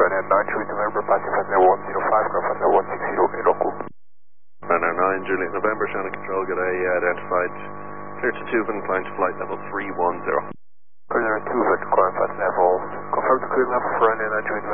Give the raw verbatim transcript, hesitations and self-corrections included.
Ryanair nine Juliet November, passing flight level one zero five, ground flight level one six zero in Roku. Ryanair nine Juliet November, Shannon Control, good day, identified, clear to Tuvan, climb to flight level three one zero. Ryanair two, flight to climb flight level, confirm the clear level for Ryanair nine Juliet